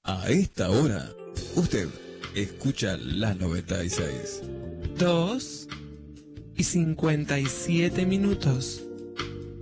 A esta hora, usted escucha la 96. 2:57.